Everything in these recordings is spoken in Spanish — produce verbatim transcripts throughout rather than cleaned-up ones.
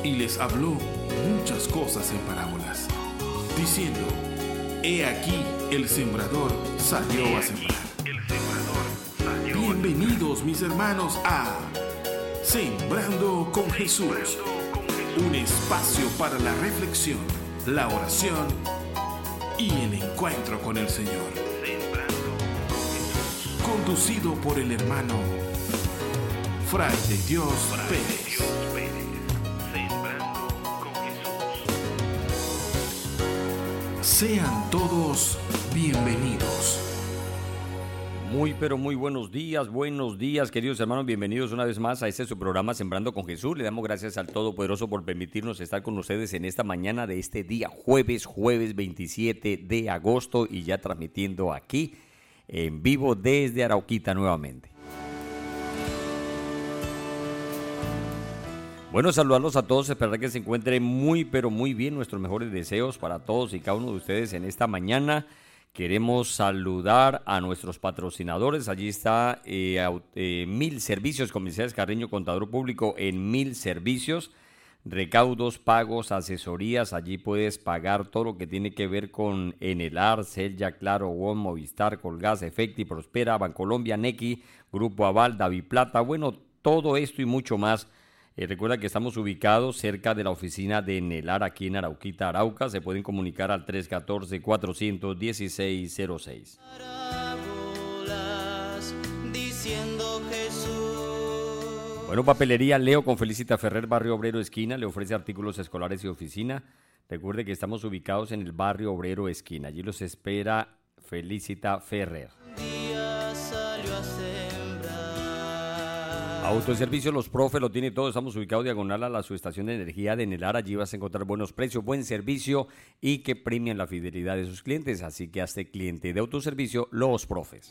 y les habló muchas cosas en parábolas, diciendo: He aquí el sembrador salió a sembrar. Bienvenidos, mis hermanos, a Sembrando con Jesús, un espacio para la reflexión, la oración y el encuentro con el Señor. Conducido por el hermano Fray de Dios Pérez. Sean todos bienvenidos. Muy pero muy buenos días, buenos días queridos hermanos, bienvenidos una vez más a este su programa Sembrando con Jesús. Le damos gracias al Todopoderoso por permitirnos estar con ustedes en esta mañana de este día jueves, jueves veintisiete de agosto y ya transmitiendo aquí en vivo desde Arauquita nuevamente. Bueno, saludarlos a todos, esperar que se encuentren muy pero muy bien, nuestros mejores deseos para todos y cada uno de ustedes en esta mañana. Queremos saludar a nuestros patrocinadores. Allí está eh, eh, Mil Servicios Comerciales Carreño, contador público en Mil Servicios. Recaudos, pagos, asesorías. Allí puedes pagar todo lo que tiene que ver con Enelar, Celya, Claro, WOM, Movistar, Colgas, Efecti, Prospera, Bancolombia, Nequi, Grupo Aval, Daviplata. Bueno, todo esto y mucho más. Eh, recuerda que estamos ubicados cerca de la oficina de Enelar aquí en Arauquita, Arauca. Se pueden comunicar al tres uno cuatro, cuatro uno seis, cero seis. Bueno, Papelería Leo con Felicita Ferrer, Barrio Obrero Esquina. Le ofrece artículos escolares y oficina. Recuerde que estamos ubicados en el Barrio Obrero Esquina. Allí los espera Felicita Ferrer. Autoservicio Los Profe lo tiene todo, estamos ubicados diagonal a la subestación de energía de Enelar, allí vas a encontrar buenos precios, buen servicio y que premian la fidelidad de sus clientes, así que hazte cliente de Autoservicio Los Profes.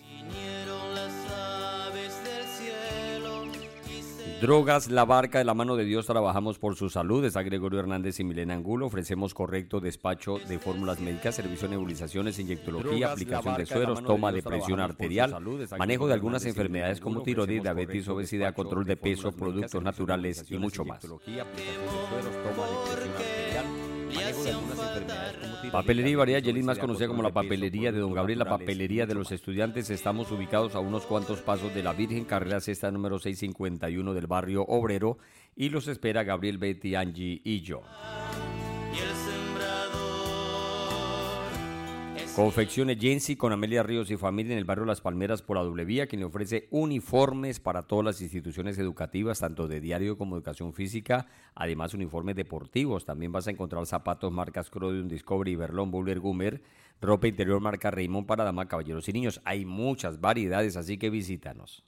Drogas La Barca, de la mano de Dios trabajamos por su salud. Está Gregorio Hernández y Milena Angulo. Ofrecemos correcto despacho de fórmulas médicas, servicio de nebulizaciones, inyectología, Drogas, aplicación Barca, de sueros, de toma de, de presión arterial, salud, manejo de algunas enfermedades como tiroides, diabetes, obesidad, control de peso, productos naturales y mucho más. Papelería y Variedad Yelis, más conocida como la papelería de Don Gabriel, la papelería de los estudiantes. Estamos ubicados a unos cuantos pasos de la Virgen, carrera sexta número seiscientos cincuenta y uno del barrio Obrero, y los espera Gabriel, Betty, Angie y yo. Confecciones Jensi con Amelia Ríos y familia en el barrio Las Palmeras por la doble vía, quien le ofrece uniformes para todas las instituciones educativas, tanto de diario como educación física, además uniformes deportivos. También vas a encontrar zapatos marcas Crodium, Discovery, Berlón, Bowler, Gumer, ropa interior marca Raymond para dama, caballeros y niños. Hay muchas variedades, así que visítanos.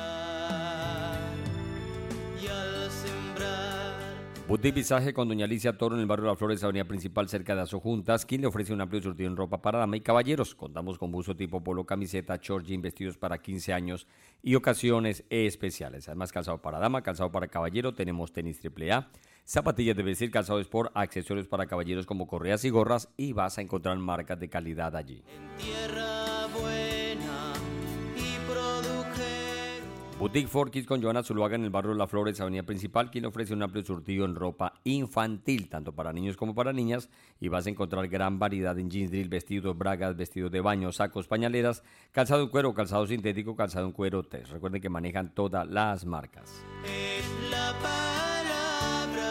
Boutique Visaje con doña Alicia Toro en el barrio de Las Flores, avenida principal cerca de Azojuntas, quien le ofrece un amplio surtido en ropa para dama y caballeros. Contamos con buzo tipo polo, camiseta, short, jean, vestidos para quince años y ocasiones especiales. Además, calzado para dama, calzado para caballero, tenemos tenis triple A, zapatillas de vestir, calzado sport, accesorios para caballeros como correas y gorras, y vas a encontrar marcas de calidad allí. En tierra buena y produjera. Boutique Four Kids con Joana Zuluaga en el barrio de Las Flores, avenida principal, quien ofrece un amplio surtido en ropa infantil, tanto para niños como para niñas, y vas a encontrar gran variedad en jeans, drill, vestidos, bragas, vestidos de baño, sacos, pañaleras, calzado en cuero, calzado sintético, calzado en cuero test. Recuerden que manejan todas las marcas. Es la palabra.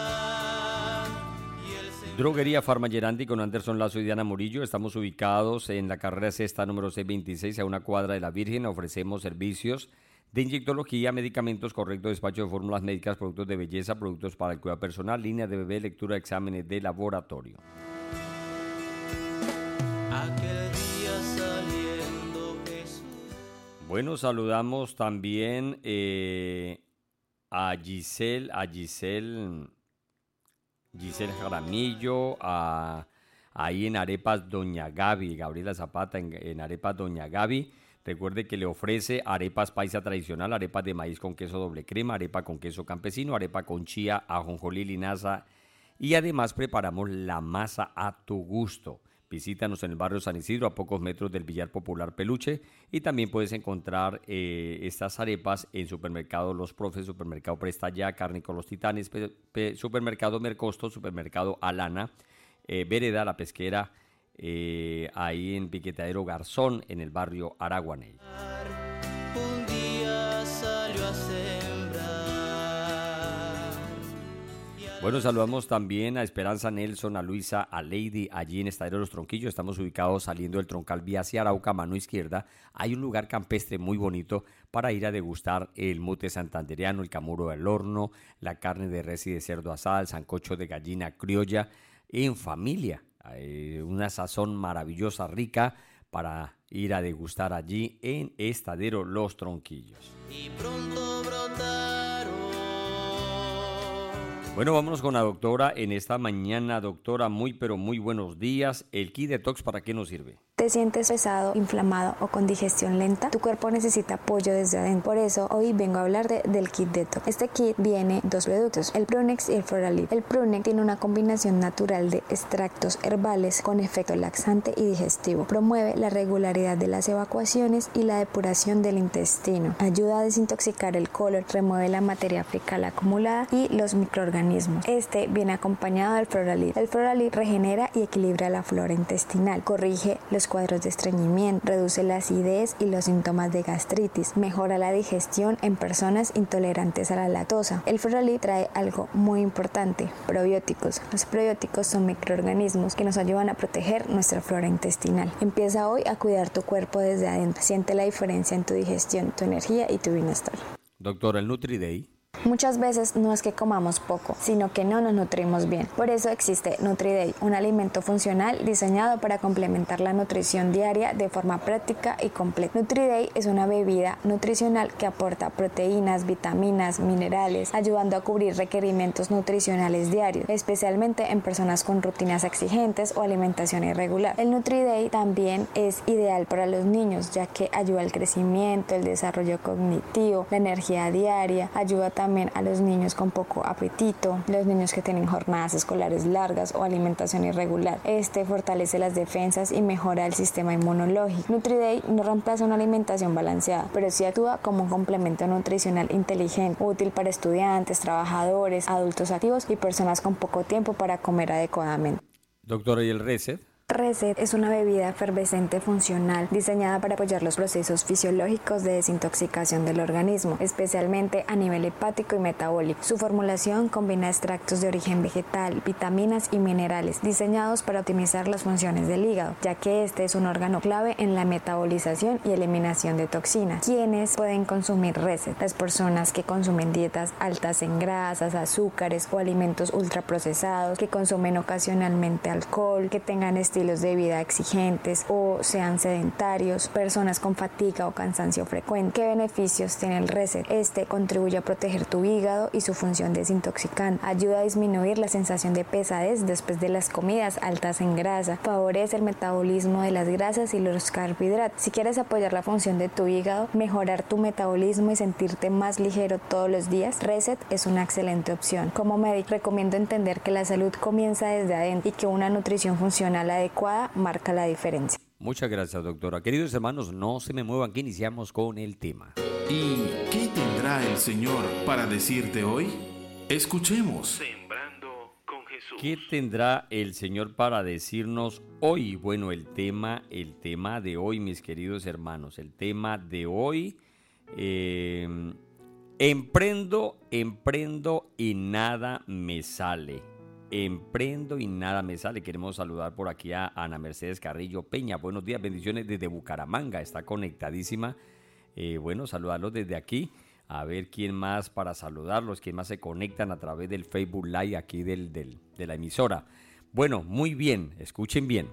Droguería Farma Gerandi con Anderson Lazo y Diana Murillo. Estamos ubicados en la carrera sexta número seiscientos veintiséis, a una cuadra de la Virgen. Ofrecemos servicios de inyectología, medicamentos, correcto despacho de fórmulas médicas, productos de belleza, productos para el cuidado personal, línea de bebé, lectura de exámenes de laboratorio. Aquel día saliendo Jesús. Bueno, saludamos también eh, a Giselle, a Giselle, Giselle Jaramillo, a, ahí en Arepas Doña Gaby, Gabriela Zapata en, en Arepas Doña Gaby. Recuerde que le ofrece arepas paisa tradicional, arepas de maíz con queso doble crema, arepa con queso campesino, arepa con chía, ajonjolí, linaza, y además preparamos la masa a tu gusto. Visítanos en el barrio San Isidro, a pocos metros del Billar Popular Peluche, y también puedes encontrar eh, estas arepas en Supermercado Los Profes, Supermercado Presta Ya, Cárnico Los Titanes, pe, pe, Supermercado Mercosto, Supermercado Alana, eh, Vereda La Pesquera, eh, ahí en Piquetadero Garzón, en el barrio Araguaney. Un día salió a sembrar. Bueno, saludamos también a Esperanza Nelson, a Luisa, a Lady, allí en Estadero Los Tronquillos. Estamos ubicados saliendo del Troncal vía hacia Arauca, mano izquierda. Hay un lugar campestre muy bonito para ir a degustar el mute santandereano, el camuro del horno, la carne de res y de cerdo asada, el sancocho de gallina criolla, en familia. Hay una sazón maravillosa, rica, para ir a degustar allí en Estadero Los Tronquillos. Y pronto brotaron. Bueno, vámonos con la doctora en esta mañana. Doctora, muy pero muy buenos días. ¿El Kit Detox para qué nos sirve? ¿Te sientes pesado, inflamado o con digestión lenta? Tu cuerpo necesita apoyo desde adentro. Por eso hoy vengo a hablar de, del Kit Detox. Este kit viene dos productos, el Prunex y el Floralid. El Prunex tiene una combinación natural de extractos herbales con efecto laxante y digestivo. Promueve la regularidad de las evacuaciones y la depuración del intestino. Ayuda a desintoxicar el colon, remueve la materia fecal acumulada y los microorganismos. Este viene acompañado del Floralid. El Floralid regenera y equilibra la flora intestinal, corrige los cuadros de estreñimiento, reduce la acidez y los síntomas de gastritis, mejora la digestión en personas intolerantes a la lactosa. El Floralid trae algo muy importante, probióticos. Los probióticos son microorganismos que nos ayudan a proteger nuestra flora intestinal. Empieza hoy a cuidar tu cuerpo desde adentro. Siente la diferencia en tu digestión, tu energía y tu bienestar. Doctora, el NutriDay. Muchas veces no es que comamos poco, sino que no nos nutrimos bien. Por eso existe NutriDay, un alimento funcional diseñado para complementar la nutrición diaria de forma práctica y completa. NutriDay es una bebida nutricional que aporta proteínas, vitaminas, minerales, ayudando a cubrir requerimientos nutricionales diarios, especialmente en personas con rutinas exigentes o alimentación irregular. El NutriDay también es ideal para los niños, ya que ayuda al crecimiento, el desarrollo cognitivo, la energía diaria, ayuda también también a los niños con poco apetito, los niños que tienen jornadas escolares largas o alimentación irregular. Este fortalece las defensas y mejora el sistema inmunológico. NutriDay no reemplaza una alimentación balanceada, pero sí actúa como un complemento nutricional inteligente, útil para estudiantes, trabajadores, adultos activos y personas con poco tiempo para comer adecuadamente. Doctora, ¿y el Reset? Reset es una bebida efervescente funcional diseñada para apoyar los procesos fisiológicos de desintoxicación del organismo, especialmente a nivel hepático y metabólico. Su formulación combina extractos de origen vegetal, vitaminas y minerales diseñados para optimizar las funciones del hígado, ya que este es un órgano clave en la metabolización y eliminación de toxinas. ¿Quiénes pueden consumir Reset? Las personas que consumen dietas altas en grasas, azúcares o alimentos ultraprocesados, que consumen ocasionalmente alcohol, que tengan estilos de vida exigentes o sean sedentarios, personas con fatiga o cansancio frecuente. ¿Qué beneficios tiene el Reset? Este contribuye a proteger tu hígado y su función desintoxicante, ayuda a disminuir la sensación de pesadez después de las comidas altas en grasa, favorece el metabolismo de las grasas y los carbohidratos. Si quieres apoyar la función de tu hígado, mejorar tu metabolismo y sentirte más ligero todos los días, Reset es una excelente opción. Como médico, recomiendo entender que la salud comienza desde adentro y que una nutrición funcional adecuada marca la diferencia. Muchas gracias, doctora. Queridos hermanos, no se me muevan que iniciamos con el tema. ¿Y qué tendrá el Señor para decirte hoy? Escuchemos. Sembrando con Jesús. ¿Qué tendrá el Señor para decirnos hoy? Bueno, el tema, el tema de hoy, mis queridos hermanos, el tema de hoy, eh, emprendo, emprendo y nada me sale. Emprendo y nada me sale. Queremos saludar por aquí a Ana Mercedes Carrillo Peña. Buenos días, bendiciones desde Bucaramanga. Está conectadísima. Eh, bueno, saludarlos desde aquí. A ver quién más para saludarlos, quién más se conectan a través del Facebook Live aquí del, del, de la emisora. Bueno, muy bien, escuchen bien.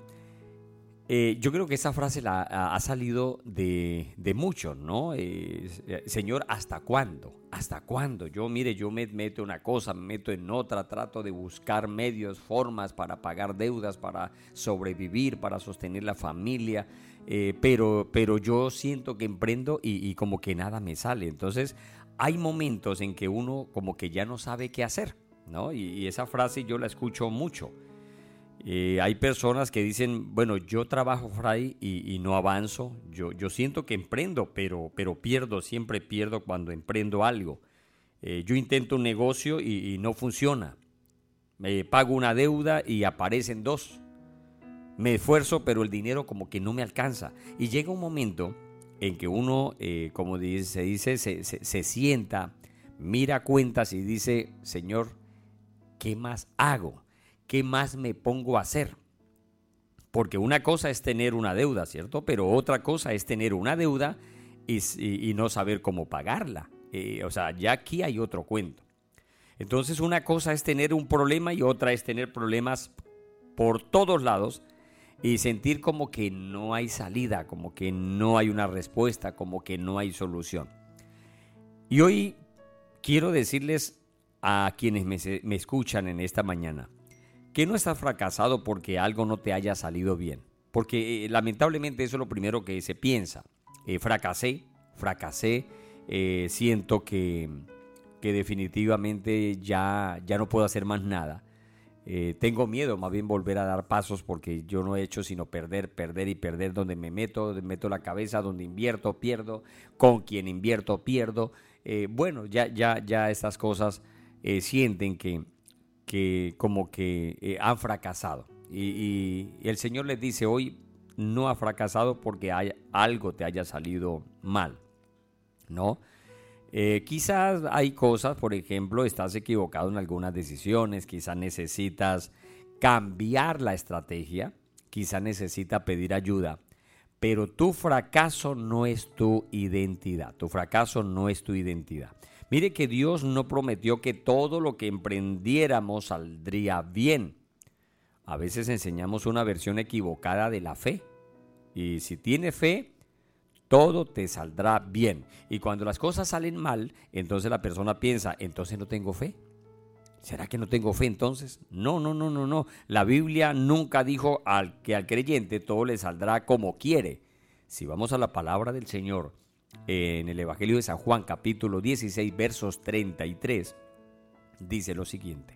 Eh, yo creo que esa frase la, ha, ha salido de, de muchos, ¿no? Eh, señor, ¿hasta cuándo? ¿Hasta cuándo? Yo, mire, yo me meto en una cosa, me meto en otra, trato de buscar medios, formas para pagar deudas, para sobrevivir, para sostener la familia, eh, pero, pero yo siento que emprendo y, y como que nada me sale. Entonces, hay momentos en que uno como que ya no sabe qué hacer, ¿no? Y, y esa frase yo la escucho mucho. Eh, hay personas que dicen, bueno, yo trabajo, Fray, y, y no avanzo. Yo, yo siento que emprendo, pero, pero pierdo, siempre pierdo cuando emprendo algo. Eh, yo intento un negocio y, y no funciona. Me pago una deuda y aparecen dos. Me esfuerzo, pero el dinero como que no me alcanza. Y llega un momento en que uno, eh, como dice, se dice, se, se, se sienta, mira cuentas y dice, Señor, ¿qué más hago? ¿Qué más me pongo a hacer? Porque una cosa es tener una deuda, ¿cierto? Pero otra cosa es tener una deuda y, y, y no saber cómo pagarla. Eh, o sea, ya aquí hay otro cuento. Entonces, una cosa es tener un problema y otra es tener problemas por todos lados y sentir como que no hay salida, como que no hay una respuesta, como que no hay solución. Y hoy quiero decirles a quienes me, me escuchan en esta mañana que no estás fracasado porque algo no te haya salido bien. Porque eh, lamentablemente eso es lo primero que se piensa. Eh, fracasé, fracasé, eh, siento que, que definitivamente ya, ya no puedo hacer más nada. Eh, tengo miedo más bien volver a dar pasos porque yo no he hecho sino perder, perder y perder. Donde me meto, donde meto la cabeza, donde invierto, pierdo. Con quien invierto, pierdo. Eh, bueno, ya, ya, ya estas cosas eh, sienten que, que como que eh, han fracasado. Y, y, y el Señor les dice hoy, no ha fracasado porque hay, algo te haya salido mal, ¿no? Eh, quizás hay cosas, por ejemplo, estás equivocado en algunas decisiones, quizás necesitas cambiar la estrategia, quizás necesitas pedir ayuda, pero tu fracaso no es tu identidad, tu fracaso no es tu identidad. Mire que Dios no prometió que todo lo que emprendiéramos saldría bien. A veces enseñamos una versión equivocada de la fe, y si tienes fe, todo te saldrá bien. Y cuando las cosas salen mal, entonces la persona piensa, entonces no tengo fe. ¿Será que no tengo fe entonces? No, no, no, no, no. La Biblia nunca dijo al, que al creyente todo le saldrá como quiere. Si vamos a la palabra del Señor, eh, en el Evangelio de San Juan, capítulo dieciséis, versos treinta y tres, dice lo siguiente.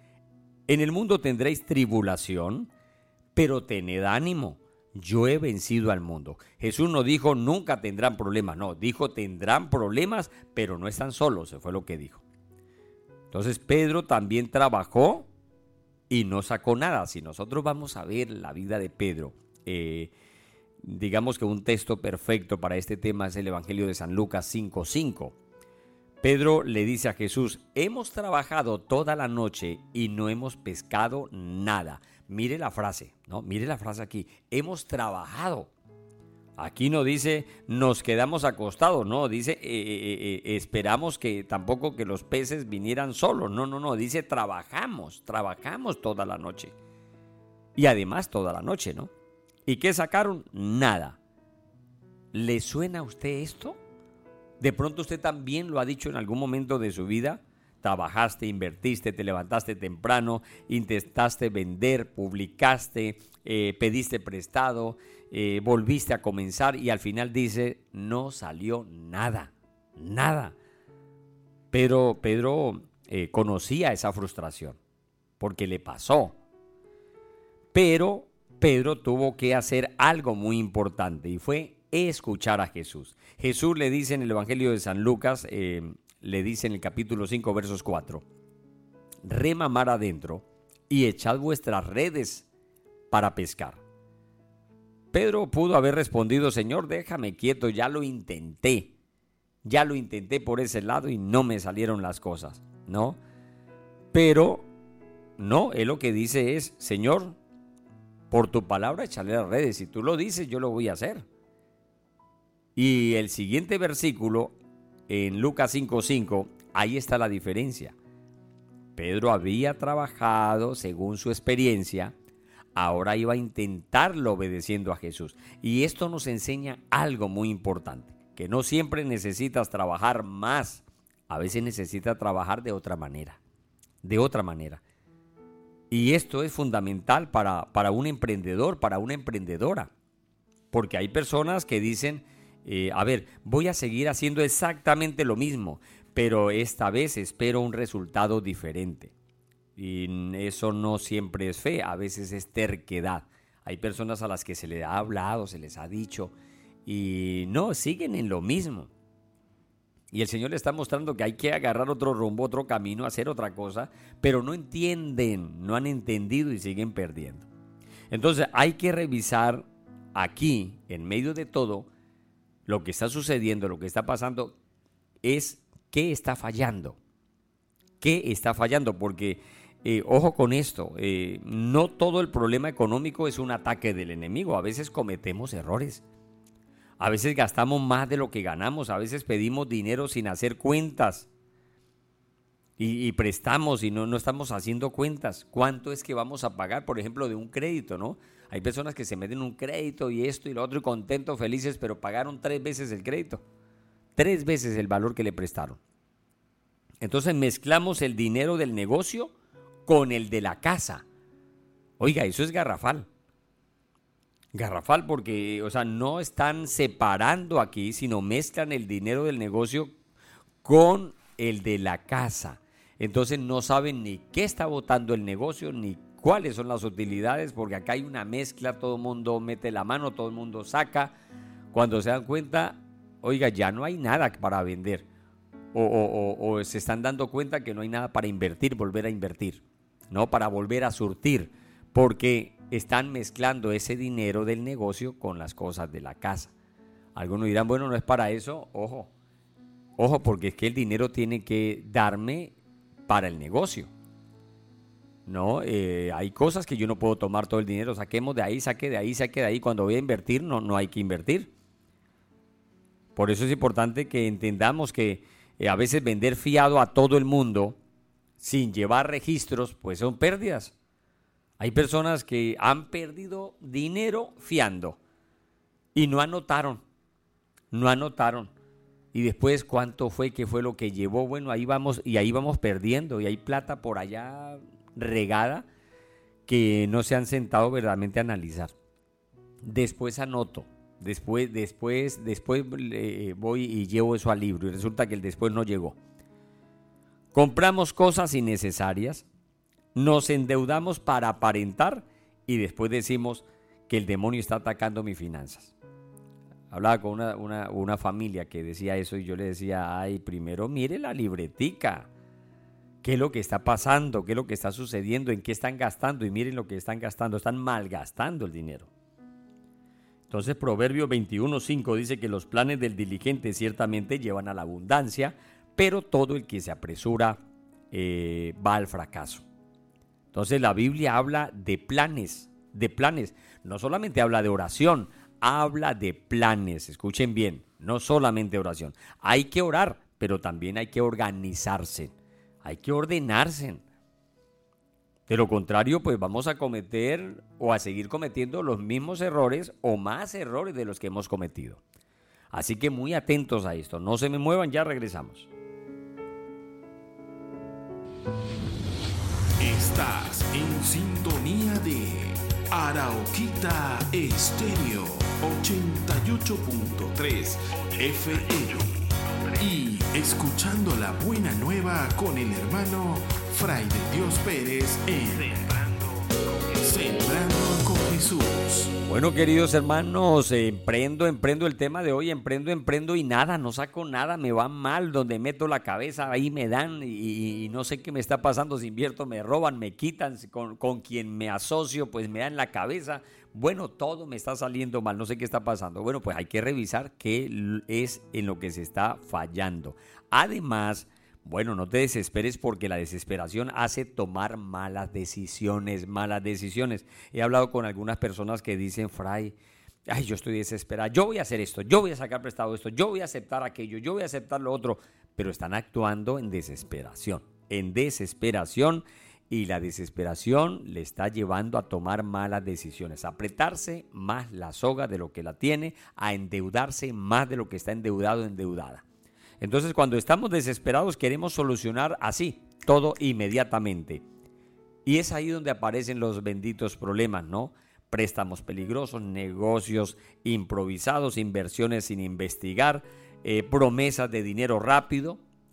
En el mundo tendréis tribulación, pero tened ánimo. Yo he vencido al mundo. Jesús no dijo nunca tendrán problemas, no, dijo tendrán problemas, pero no están solos, eso fue lo que dijo. Entonces Pedro también trabajó y no sacó nada. Si nosotros vamos a ver la vida de Pedro, eh, digamos que un texto perfecto para este tema es el Evangelio de San Lucas cinco cinco. Pedro le dice a Jesús, hemos trabajado toda la noche y no hemos pescado nada. Mire la frase, ¿no? Mire la frase aquí. Hemos trabajado. Aquí no dice nos quedamos acostados, no. Dice eh, eh, eh, esperamos que tampoco que los peces vinieran solos. No, no, no. Dice trabajamos, trabajamos toda la noche. Y además toda la noche, ¿no? ¿Y qué sacaron? Nada. ¿Le suena a usted esto? De pronto usted también lo ha dicho en algún momento de su vida. Trabajaste, invertiste, te levantaste temprano, intentaste vender, publicaste, eh, pediste prestado, eh, volviste a comenzar y al final dice, no salió nada, nada. Pero Pedro eh, conocía esa frustración porque le pasó. Pero Pedro tuvo que hacer algo muy importante y fue escuchar a Jesús. Jesús le dice en el Evangelio de San Lucas, eh, le dice en el capítulo cinco, versos cuatro, rema mar adentro y echad vuestras redes para pescar. Pedro pudo haber respondido, Señor, déjame quieto, ya lo intenté, ya lo intenté por ese lado y no me salieron las cosas, ¿no? Pero, no, él lo que dice es, Señor, por tu palabra echarle las redes, si tú lo dices, yo lo voy a hacer. Y el siguiente versículo, en Lucas cinco cinco, ahí está la diferencia. Pedro había trabajado según su experiencia, ahora iba a intentarlo obedeciendo a Jesús. Y esto nos enseña algo muy importante, que no siempre necesitas trabajar más, a veces necesitas trabajar de otra manera, de otra manera. Y esto es fundamental para, para un emprendedor, para una emprendedora, porque hay personas que dicen, Eh, a ver, voy a seguir haciendo exactamente lo mismo, pero esta vez espero un resultado diferente. Y eso no siempre es fe, a veces es terquedad. Hay personas a las que se les ha hablado, se les ha dicho y no, siguen en lo mismo. Y el Señor le está mostrando que hay que agarrar otro rumbo, otro camino, hacer otra cosa, pero no entienden, no han entendido y siguen perdiendo. Entonces hay que revisar aquí, en medio de todo, lo que está sucediendo, lo que está pasando, es qué está fallando. ¿Qué está fallando? Porque, eh, ojo con esto, eh, no todo el problema económico es un ataque del enemigo. A veces cometemos errores. A veces gastamos más de lo que ganamos. A veces pedimos dinero sin hacer cuentas. Y, y prestamos y no, no estamos haciendo cuentas. ¿Cuánto es que vamos a pagar, por ejemplo, de un crédito, no? Hay personas que se meten un crédito y esto y lo otro y contentos, felices, pero pagaron tres veces el crédito. Tres veces el valor que le prestaron. Entonces mezclamos el dinero del negocio con el de la casa. Oiga, eso es garrafal. Garrafal porque, o sea, no están separando aquí, sino mezclan el dinero del negocio con el de la casa. Entonces no saben ni qué está botando el negocio, ni cuáles son las utilidades, porque acá hay una mezcla, todo el mundo mete la mano, todo el mundo saca. Cuando se dan cuenta, oiga, ya no hay nada para vender. O, o, o, o se están dando cuenta que no hay nada para invertir, volver a invertir, ¿no? Para volver a surtir, porque están mezclando ese dinero del negocio con las cosas de la casa. Algunos dirán, bueno, no es para eso. Ojo, ojo, porque es que el dinero tiene que darme para el negocio. No, eh, hay cosas que yo no puedo tomar todo el dinero, saquemos de ahí, saque de ahí, saque de ahí. Cuando voy a invertir, no, no hay que invertir. Por eso es importante que entendamos que eh, a veces vender fiado a todo el mundo sin llevar registros, pues son pérdidas. Hay personas que han perdido dinero fiando y no anotaron, no anotaron. Y después, ¿cuánto fue? ¿Qué fue lo que llevó? Bueno, ahí vamos y ahí vamos perdiendo y hay plata por allá regada que no se han sentado verdaderamente a analizar. Después anoto, después, después, después eh, voy y llevo eso al libro y resulta que el después no llegó. Compramos cosas innecesarias. Nos endeudamos para aparentar y después decimos que el demonio está atacando mis finanzas. Hablaba con una, una, una familia que decía eso y yo le decía, ay, primero mire la libretica. ¿Qué es lo que está pasando? ¿Qué es lo que está sucediendo? ¿En qué están gastando? Y miren lo que están gastando. Están malgastando el dinero. Entonces, Proverbio veintiuno cinco dice que los planes del diligente ciertamente llevan a la abundancia, pero todo el que se apresura eh, va al fracaso. Entonces la Biblia habla de planes, de planes. No solamente habla de oración, habla de planes. Escuchen bien, no solamente oración. Hay que orar, pero también hay que organizarse. Hay que ordenarse. De lo contrario, pues vamos a cometer o a seguir cometiendo los mismos errores o más errores de los que hemos cometido. Así que muy atentos a esto. No se me muevan, ya regresamos. Estás en sintonía de Arauquita Estéreo ochenta y ocho punto tres F M y escuchando la buena nueva con el hermano Fray de Dios Pérez en Sembrando con Jesús. Bueno, queridos hermanos, eh, emprendo, emprendo el tema de hoy, emprendo, emprendo y nada, no saco nada, me va mal, donde meto la cabeza, ahí me dan y, y no sé qué me está pasando, si invierto me roban, me quitan, con, con quien me asocio pues me dan la cabeza, bueno, todo me está saliendo mal, no sé qué está pasando. Bueno, pues hay que revisar qué es en lo que se está fallando. Además, bueno, no te desesperes porque la desesperación hace tomar malas decisiones, malas decisiones. He hablado con algunas personas que dicen, Fray, ay, yo estoy desesperada, yo voy a hacer esto, yo voy a sacar prestado esto, yo voy a aceptar aquello, yo voy a aceptar lo otro, pero están actuando en desesperación, en desesperación y la desesperación le está llevando a tomar malas decisiones, a apretarse más la soga de lo que la tiene, a endeudarse más de lo que está endeudado o endeudada. Entonces, cuando estamos desesperados, queremos solucionar así, todo inmediatamente. Y es ahí donde aparecen los benditos problemas, ¿no? Préstamos peligrosos, negocios improvisados, inversiones sin investigar, eh, promesas de dinero rápido,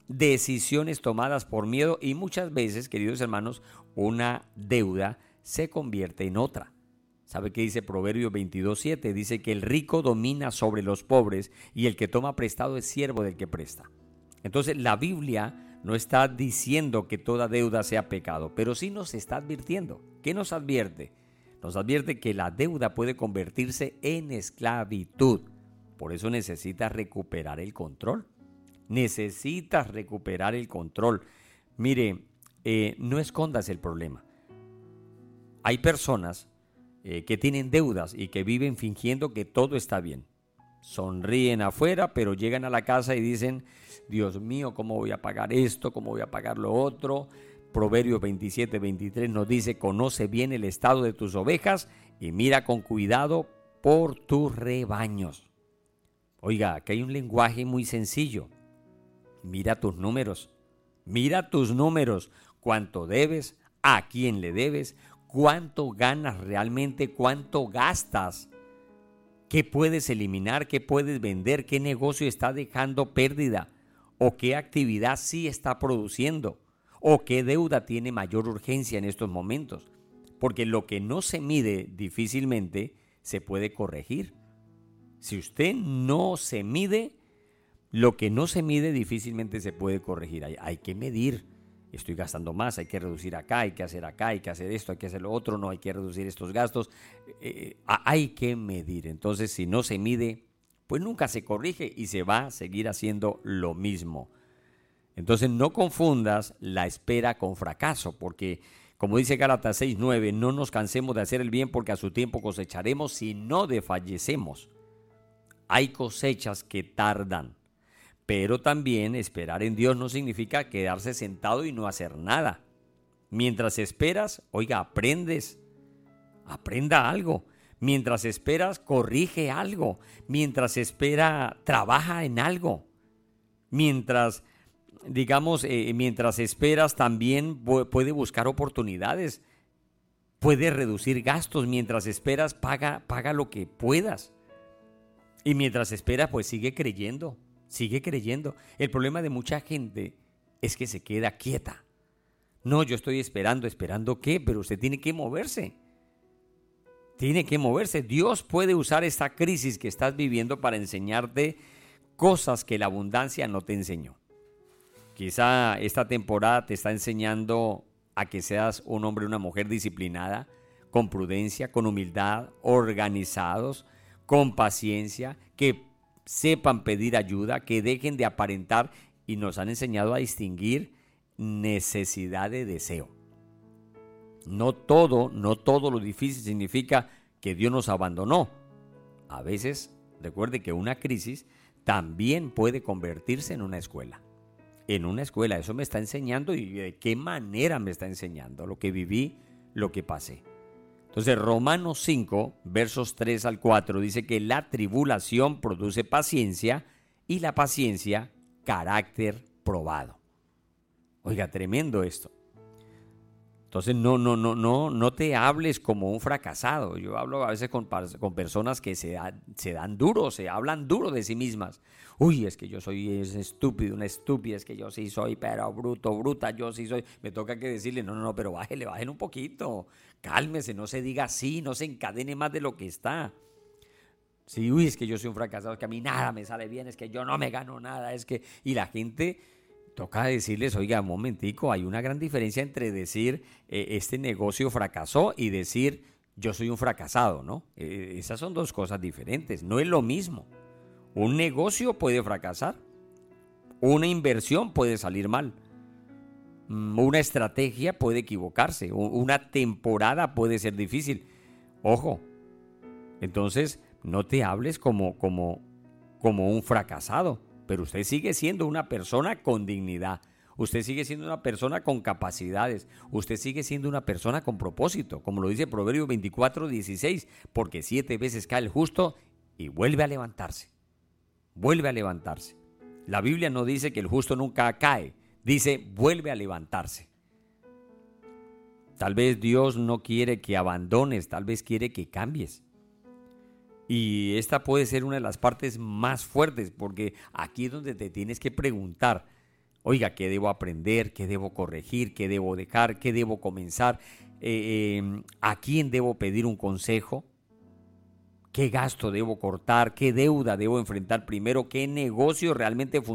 decisiones tomadas por miedo y muchas veces, queridos hermanos, una deuda se convierte en otra. ¿Sabe qué dice Proverbios veintidós siete? Dice que el rico domina sobre los pobres y el que toma prestado es siervo del que presta. Entonces la Biblia no está diciendo que toda deuda sea pecado, pero sí nos está advirtiendo. ¿Qué nos advierte? Nos advierte que la deuda puede convertirse en esclavitud. Por eso necesitas recuperar el control. Necesitas recuperar el control. Mire, eh, no escondas el problema. Hay personas eh, que tienen deudas y que viven fingiendo que todo está bien. Sonríen afuera, pero llegan a la casa y dicen, Dios mío, ¿cómo voy a pagar esto? ¿Cómo voy a pagar lo otro? Proverbios veintisiete veintitrés nos dice, conoce bien el estado de tus ovejas y mira con cuidado por tus rebaños. Oiga, aquí hay un lenguaje muy sencillo. Mira tus números, mira tus números, cuánto debes, a quién le debes, cuánto ganas realmente, cuánto gastas, qué puedes eliminar, qué puedes vender, qué negocio está dejando pérdida o qué actividad sí está produciendo o qué deuda tiene mayor urgencia en estos momentos. Porque lo que no se mide difícilmente se puede corregir. Si usted no se mide, lo que no se mide difícilmente se puede corregir. Hay, hay que medir. Estoy gastando más, hay que reducir acá, hay que hacer acá, hay que hacer esto, hay que hacer lo otro, no hay que reducir estos gastos. Eh, hay que medir. Entonces, si no se mide, pues nunca se corrige y se va a seguir haciendo lo mismo. Entonces, no confundas la espera con fracaso, porque como dice Gálatas seis nueve, no nos cansemos de hacer el bien porque a su tiempo cosecharemos si no desfallecemos. Hay cosechas que tardan. Pero también esperar en Dios no significa quedarse sentado y no hacer nada. Mientras esperas, oiga, aprendes, aprenda algo. Mientras esperas, corrige algo. Mientras espera, trabaja en algo. Mientras, digamos, eh, mientras esperas también puede buscar oportunidades. Puede reducir gastos. Mientras esperas, paga, paga lo que puedas. Y mientras esperas, pues sigue creyendo. Sigue creyendo. El problema de mucha gente es que se queda quieta. No, yo estoy esperando, ¿esperando qué? Pero usted tiene que moverse. Tiene que moverse. Dios puede usar esta crisis que estás viviendo para enseñarte cosas que la abundancia no te enseñó. Quizá esta temporada te está enseñando a que seas un hombre o una mujer disciplinada, con prudencia, con humildad, organizados, con paciencia, que sepan pedir ayuda, que dejen de aparentar y nos han enseñado a distinguir necesidad de deseo. No todo, no todo lo difícil significa que Dios nos abandonó. A veces, recuerde que una crisis también puede convertirse en una escuela. En una escuela, eso me está enseñando y de qué manera me está enseñando lo que viví, lo que pasé. Entonces, Romanos cinco, versos tres al cuatro, dice que la tribulación produce paciencia y la paciencia, carácter probado. Oiga, tremendo esto. Entonces, no, no, no, no, no te hables como un fracasado. Yo hablo a veces con, con personas que se, da, se dan duro, se hablan duro de sí mismas. Uy, es que yo soy es estúpido, una estúpida, es que yo sí soy, pero bruto, bruta, yo sí soy. Me toca que decirle, no, no, no, pero bájele, bájele un poquito. Cálmese, no se diga así, no se encadene más de lo que está. Sí, uy, es que yo soy un fracasado, es que a mí nada me sale bien, es que yo no me gano nada, es que... Y la gente toca decirles, oiga, un momentico, hay una gran diferencia entre decir eh, este negocio fracasó y decir yo soy un fracasado, ¿no? Eh, esas son dos cosas diferentes, no es lo mismo. Un negocio puede fracasar, una inversión puede salir mal, una estrategia puede equivocarse, una temporada puede ser difícil. Ojo, entonces no te hables como, como, como un fracasado, pero usted sigue siendo una persona con dignidad, usted sigue siendo una persona con capacidades, usted sigue siendo una persona con propósito, como lo dice Proverbios veinticuatro dieciséis, porque siete veces cae el justo y vuelve a levantarse, vuelve a levantarse. La Biblia no dice que el justo nunca cae, dice vuelve a levantarse. Tal vez Dios no quiere que abandones, tal vez quiere que cambies. Y esta puede ser una de las partes más fuertes, porque aquí es donde te tienes que preguntar, Oiga, ¿qué debo aprender? ¿Qué debo corregir? ¿Qué debo dejar? ¿Qué debo comenzar? Eh, eh, ¿A quién debo pedir un consejo? ¿Qué gasto debo cortar? ¿Qué deuda debo enfrentar primero? ¿Qué negocio realmente funciona?